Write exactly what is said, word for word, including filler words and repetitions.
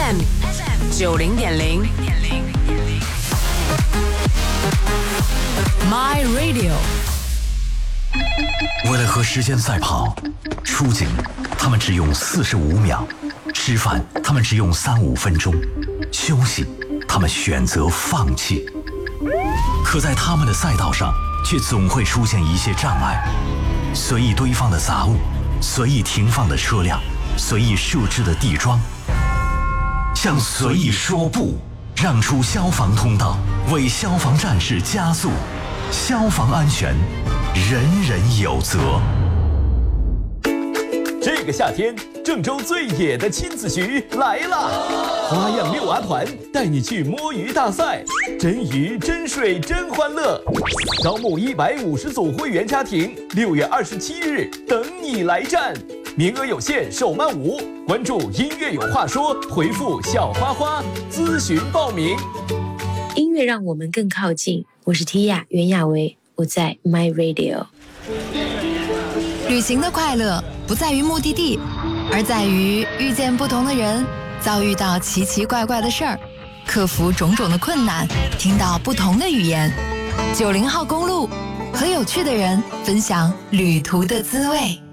M 九零点零 My Radio。 为了和时间赛跑，出警他们只用四十五秒，吃饭他们只用三五分钟，休息他们选择放弃。可在他们的赛道上，却总会出现一些障碍：随意堆放的杂物，随意停放的车辆，随意设置的地桩。向随意说不，让出消防通道，为消防战士加速。消防安全，人人有责。 这个夏天，郑州最野的亲子局来了！花样遛娃团带你去摸鱼大赛，真鱼真水真欢乐。招募一百五十组会员家庭，六月二十七日等你来战，名额有限，手慢无。关注音乐有话说，回复小花花咨询报名。 音乐让我们更靠近，我是 Tia 袁娅维，我在 My Radio。 旅行的快乐不在于目的地，而在于遇见不同的人，遭遇到奇奇怪怪的事儿，克服种种的困难，听到不同的语言。九零号公路和有趣的人分享旅途的滋味。